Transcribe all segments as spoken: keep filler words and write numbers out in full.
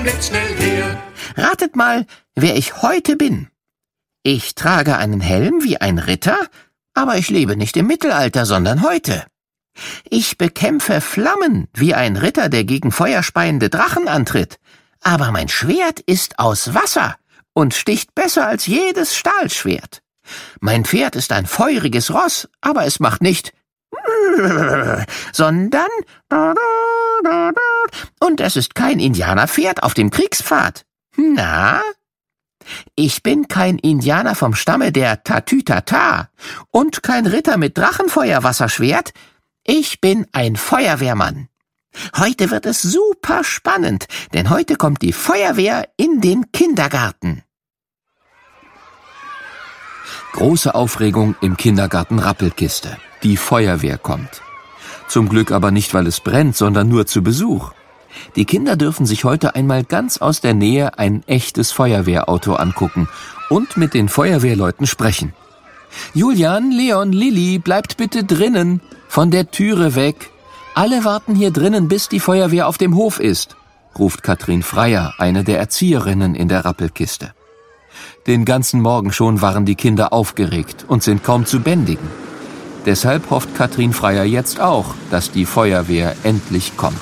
blitzschnell her. Ratet mal, wer ich heute bin. Ich trage einen Helm wie ein Ritter, aber ich lebe nicht im Mittelalter, sondern heute. Ich bekämpfe Flammen wie ein Ritter, der gegen feuerspeiende Drachen antritt. Aber mein Schwert ist aus Wasser und sticht besser als jedes Stahlschwert. Mein Pferd ist ein feuriges Ross, aber es macht nicht sondern und es ist kein Indianerpferd auf dem Kriegspfad. Na? Ich bin kein Indianer vom Stamme der Tatütata und kein Ritter mit Drachenfeuerwasserschwert. Ich bin ein Feuerwehrmann. Heute wird es super spannend, denn heute kommt die Feuerwehr in den Kindergarten. Große Aufregung im Kindergarten Rappelkiste. Die Feuerwehr kommt. Zum Glück aber nicht, weil es brennt, sondern nur zu Besuch. Die Kinder dürfen sich heute einmal ganz aus der Nähe ein echtes Feuerwehrauto angucken und mit den Feuerwehrleuten sprechen. Julian, Leon, Lilli, bleibt bitte drinnen, von der Türe weg. Alle warten hier drinnen, bis die Feuerwehr auf dem Hof ist, ruft Katrin Freier, eine der Erzieherinnen in der Rappelkiste. Den ganzen Morgen schon waren die Kinder aufgeregt und sind kaum zu bändigen. Deshalb hofft Katrin Freier jetzt auch, dass die Feuerwehr endlich kommt.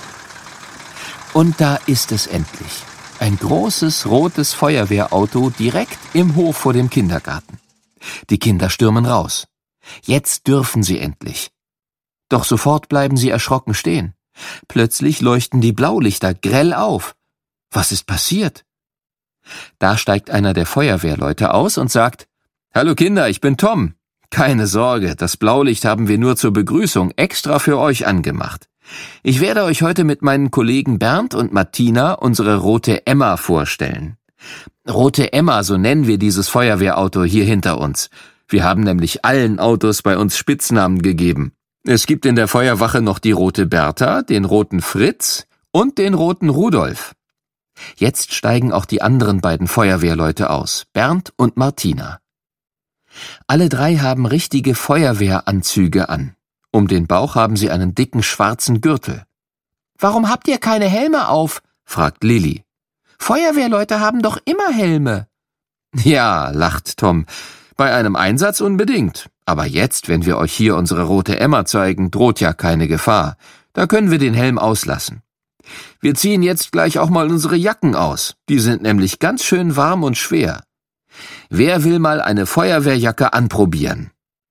Und da ist es endlich. Ein großes, rotes Feuerwehrauto direkt im Hof vor dem Kindergarten. Die Kinder stürmen raus. Jetzt dürfen sie endlich. Doch sofort bleiben sie erschrocken stehen. Plötzlich leuchten die Blaulichter grell auf. Was ist passiert? Da steigt einer der Feuerwehrleute aus und sagt: »Hallo Kinder, ich bin Tom. Keine Sorge, das Blaulicht haben wir nur zur Begrüßung extra für euch angemacht. Ich werde euch heute mit meinen Kollegen Bernd und Martina unsere Rote Emma vorstellen. Rote Emma, so nennen wir dieses Feuerwehrauto hier hinter uns. Wir haben nämlich allen Autos bei uns Spitznamen gegeben. Es gibt in der Feuerwache noch die Rote Bertha, den Roten Fritz und den Roten Rudolf.« Jetzt steigen auch die anderen beiden Feuerwehrleute aus, Bernd und Martina. Alle drei haben richtige Feuerwehranzüge an. Um den Bauch haben sie einen dicken schwarzen Gürtel. »Warum habt ihr keine Helme auf?« fragt Lilli. »Feuerwehrleute haben doch immer Helme.« »Ja«, lacht Tom, »bei einem Einsatz unbedingt. Aber jetzt, wenn wir euch hier unsere Rote Emma zeigen, droht ja keine Gefahr. Da können wir den Helm auslassen. Wir ziehen jetzt gleich auch mal unsere Jacken aus. Die sind nämlich ganz schön warm und schwer. Wer will mal eine Feuerwehrjacke anprobieren?«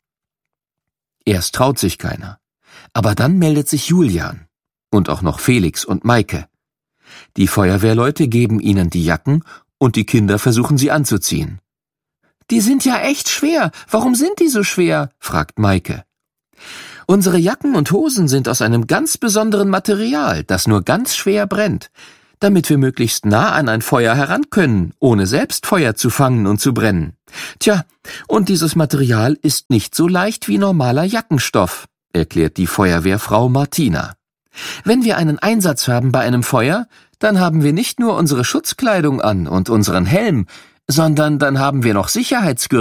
Erst traut sich keiner. Aber dann meldet sich Julian. Und auch noch Felix und Maike. Die Feuerwehrleute geben ihnen die Jacken und die Kinder versuchen sie anzuziehen. »Die sind ja echt schwer. Warum sind die so schwer?« fragt Maike. »Unsere Jacken und Hosen sind aus einem ganz besonderen Material, das nur ganz schwer brennt, damit wir möglichst nah an ein Feuer heran können, ohne selbst Feuer zu fangen und zu brennen. Tja, und dieses Material ist nicht so leicht wie normaler Jackenstoff«, erklärt die Feuerwehrfrau Martina. »Wenn wir einen Einsatz haben bei einem Feuer, dann haben wir nicht nur unsere Schutzkleidung an und unseren Helm, sondern dann haben wir noch Sicherheitsgürtel